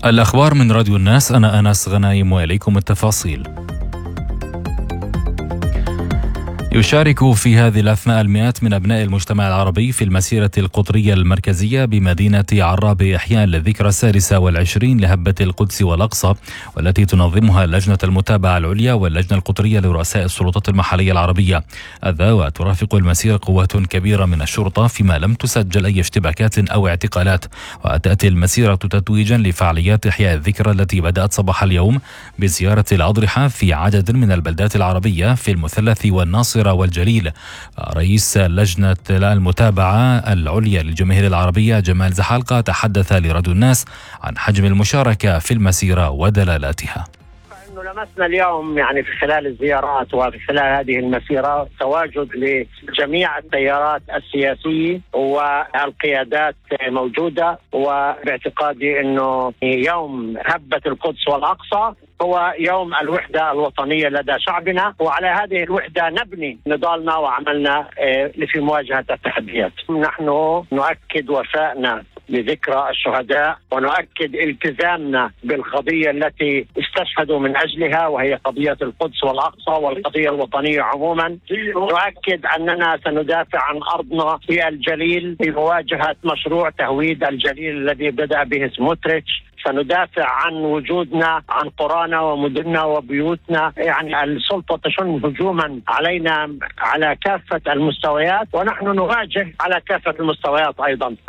الأخبار من راديو الناس، أنا أنس غنايم وإليكم التفاصيل. يشارك في هذه الأثناء المئات من أبناء المجتمع العربي في المسيرة القطرية المركزية بمدينة عرا بإحياء للذكرى 26 لهبة القدس والأقصى، والتي تنظمها لجنة المتابعة العليا واللجنة القطرية لرؤساء السلطات المحلية العربية. هذا وترافق المسيرة قوات كبيرة من الشرطة فيما لم تسجل أي اشتباكات أو اعتقالات. وتأتي المسيرة تتويجا لفعاليات إحياء الذكرى التي بدأت صباح اليوم بزيارة الأضرحة في عدد من البلدات العربية في المثلث والناصرة والجليل. رئيس لجنة المتابعة العليا للجماهير العربية جمال زحالقة تحدث لراديو الناس عن حجم المشاركة في المسيرة ودلالاتها. لمسنا اليوم في خلال الزيارات وفي خلال هذه المسيرة تواجد لجميع التيارات السياسية والقيادات موجودة، وباعتقادي أنه يوم هبة القدس والأقصى هو يوم الوحدة الوطنية لدى شعبنا، وعلى هذه الوحدة نبني نضالنا وعملنا في مواجهة التحديات. نحن نؤكد وفائنا لذكرى الشهداء ونؤكد التزامنا بالقضية التي استشهدوا من أجلها، وهي قضية القدس والأقصى والقضية الوطنية عموما. نؤكد أننا سندافع عن أرضنا في الجليل في مواجهة مشروع تهويد الجليل الذي بدأ به سموتريتش. سندافع عن وجودنا، عن قرانا ومدننا وبيوتنا. السلطة تشن هجوما علينا على كافة المستويات، ونحن نواجه على كافة المستويات أيضا.